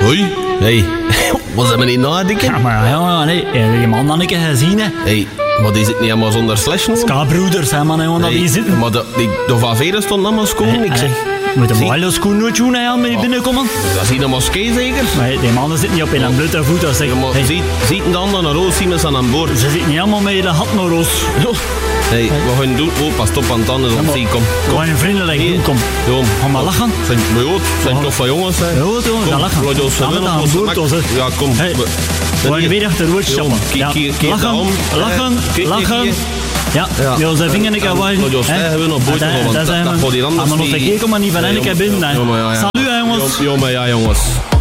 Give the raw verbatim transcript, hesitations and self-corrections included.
Hoi. Hey. Wat zijn we niet nadenken? Ja, maar ja, nee. Die man had ik gezien, hè. Hey, wat is het niet helemaal zonder slash nog? Ska-broeders, hè, man, jongen, dat Hey, die zitten. maar de, die, de van Veren stond allemaal schoon. Ik zeg, Moet zie- een hele schoen nooit doen, hè, met die binnenkomen. dat is hier een moskee zeker? Maar die mannen zitten niet op in een blote voet, dat zeg Ja, maar hey, ziet, ziet de ander naar roos, zien we ze aan boord. ze zitten niet allemaal met je hat naar roos. Hey, wat gaan we doen? Oh, pas op aan het tanden, dan zie ik, kom. Gewoon een vriendelijk doen, kom. Jong. Ga maar lachen. Zijn, maar joh, zijn toch van jongens, hè? Ja, jongens, ga lachen. laat ons Samen willen aan oplossen. boord, ons, hè. Ja, kom. Hey, We- we gaan hier. weer achter woord Jong, stappen. kijk Ja. hier, kijk Lachen, daarom. lachen, Eh, kijk lachen. hier. Ja, Ja. ja, onze vinger ik aan Laat ons stijgen we nog boord Dat- nog, want dat dat- zijn dat we. gaat hier anders Ah, maar nog niet. een keer kom maar niet van Ja, één keer jong, binnen. hè. ja, maar ja, ja. Salut, hè, jongens. Jong, maar ja, jongens.